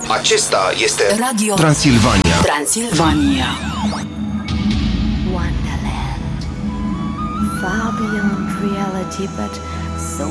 Acesta este Radio Transilvania. Transilvania. Wonderland, far beyond reality, but so